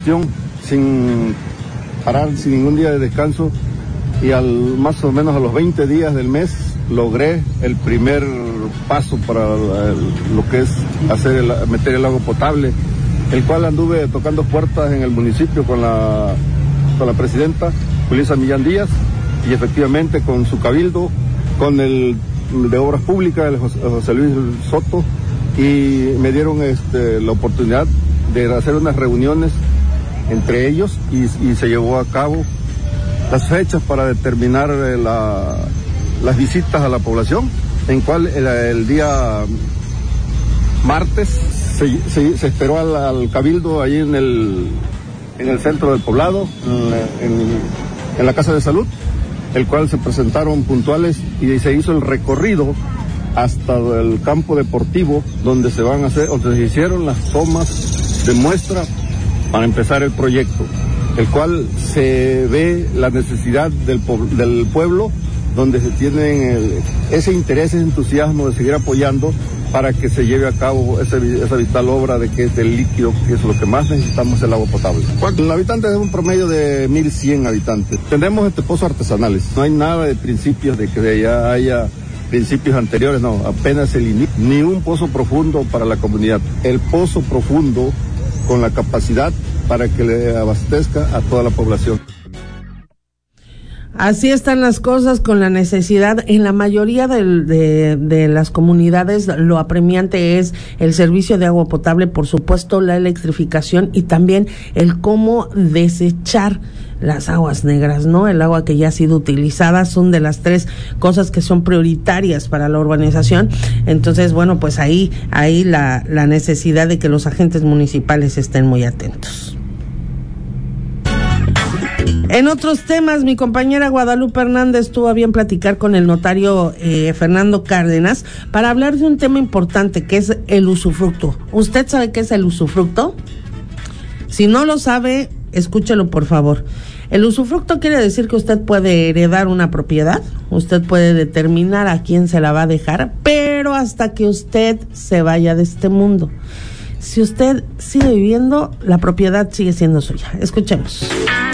gestión sin parar, sin ningún día de descanso, y más o menos a los 20 días del mes logré el primer paso para lo que es meter el agua potable, el cual anduve tocando puertas en el municipio con la presidenta Julissa Millán Díaz, y efectivamente con su cabildo, con el de Obras Públicas, el José Luis Soto, y me dieron la oportunidad de hacer unas reuniones entre ellos, y se llevó a cabo las fechas para determinar las visitas a la población, en cual el día martes se esperó al cabildo ahí en el centro del poblado, en la Casa de Salud, el cual se presentaron puntuales y se hizo el recorrido hasta el campo deportivo donde se hicieron las tomas de muestra para empezar el proyecto, el cual se ve la necesidad del pueblo, donde se tienen ese interés, ese entusiasmo de seguir apoyando para que se lleve a cabo esa vital obra de que es el líquido, que es lo que más necesitamos, el agua potable. El habitante es un promedio de 1,100 habitantes. Tenemos pozos artesanales, no hay nada de principios de que ya haya principios anteriores, no, apenas el inicio, ni un pozo profundo para la comunidad. El pozo profundo con la capacidad para que le abastezca a toda la población. Así están las cosas con la necesidad. En la mayoría de las comunidades lo apremiante es el servicio de agua potable, por supuesto la electrificación y también el cómo desechar las aguas negras, ¿no? El agua que ya ha sido utilizada son de las 3 cosas que son prioritarias para la urbanización. Entonces, bueno, pues ahí la necesidad de que los agentes municipales estén muy atentos. En otros temas, mi compañera Guadalupe Hernández tuvo a bien platicar con el notario Fernando Cárdenas para hablar de un tema importante que es el usufructo. ¿Usted sabe qué es el usufructo? Si no lo sabe, escúchelo por favor. El usufructo quiere decir que usted puede heredar una propiedad, usted puede determinar a quién se la va a dejar, pero hasta que usted se vaya de este mundo. Si usted sigue viviendo, la propiedad sigue siendo suya. Escuchemos.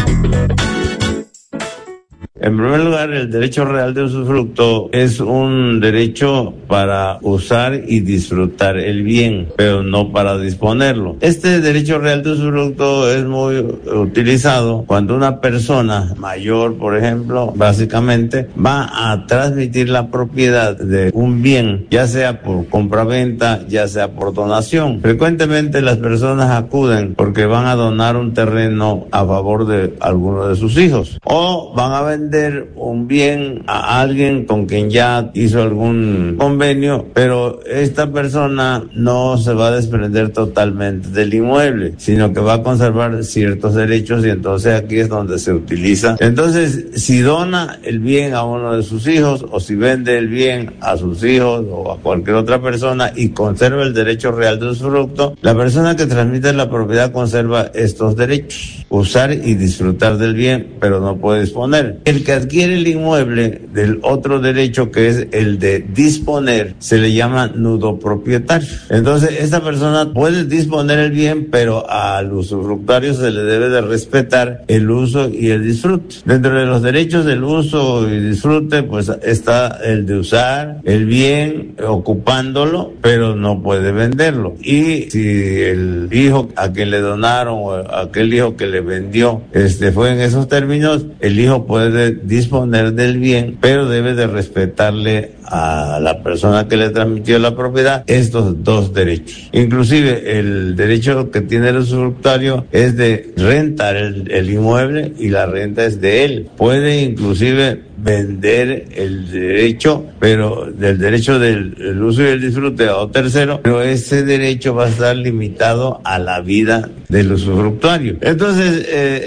En primer lugar, el derecho real de usufructo es un derecho para usar y disfrutar el bien, pero no para disponerlo. Este derecho real de usufructo es muy utilizado cuando una persona mayor, por ejemplo, básicamente va a transmitir la propiedad de un bien, ya sea por compraventa, ya sea por donación. Frecuentemente las personas acuden porque van a donar un terreno a favor de alguno de sus hijos, o van a vender un bien a alguien con quien ya hizo algún convenio, pero esta persona no se va a desprender totalmente del inmueble, sino que va a conservar ciertos derechos, y entonces aquí es donde se utiliza. Entonces, si dona el bien a uno de sus hijos, o si vende el bien a sus hijos o a cualquier otra persona y conserva el derecho real de usufructo, la persona que transmite la propiedad conserva estos derechos: usar y disfrutar del bien, pero no puede disponer. El que adquiere el inmueble del otro derecho, que es el de disponer, se le llama nudo propietario. Entonces, esta persona puede disponer el bien, pero al usufructario se le debe de respetar el uso y el disfrute. Dentro de los derechos del uso y disfrute, pues está el de usar el bien ocupándolo, pero no puede venderlo. Y si el hijo a quien le donaron o aquel hijo que le vendió fue en esos términos, el hijo puede disponer del bien, pero debe de respetarle a la persona que le transmitió la propiedad estos 2 derechos. Inclusive el derecho que tiene el usufructario es de rentar el inmueble, y la renta es de él. Puede inclusive vender el derecho, pero del derecho del uso y el disfrute a otro tercero, pero ese derecho va a estar limitado a la vida del usufructuario. Entonces,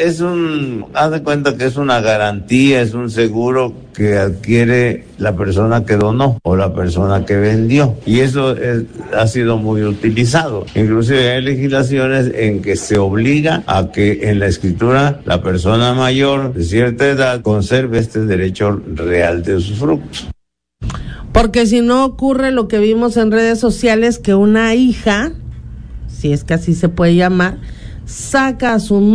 haz de cuenta que es una garantía, es un seguro que adquiere la persona que donó o la persona que vendió, y eso ha sido muy utilizado. Inclusive hay legislaciones en que se obliga a que en la escritura la persona mayor de cierta edad conserve este derecho real de usufructo. Porque si no ocurre lo que vimos en redes sociales, que una hija, si es que así se puede llamar, saca a su